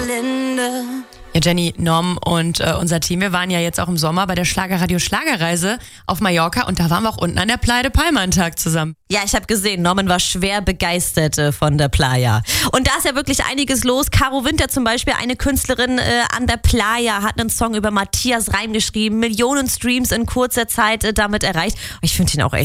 Linde. Ja, Jenny, Norm und unser Team, wir waren ja jetzt auch im Sommer bei der Schlagerradio Schlagerreise auf Mallorca und da waren wir auch unten an der Playa de Palma einen Tag zusammen. Ja, ich habe gesehen, Norman war schwer begeistert von der Playa. Und da ist ja wirklich einiges los. Caro Winter zum Beispiel, eine Künstlerin an der Playa, hat einen Song über Matthias Reim geschrieben, Millionen Streams in kurzer Zeit damit erreicht. Ich finde ihn auch echt